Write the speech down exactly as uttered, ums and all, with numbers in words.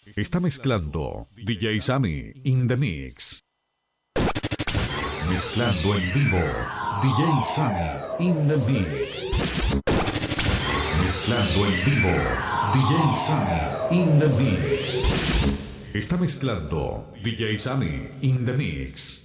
Está mezclando D J Sammy in the Mix. Mezclando en vivo D J Sammy in the Mix. Mezclando en vivo D J Sammy in the Mix. Está mezclando D J Sammy in the Mix.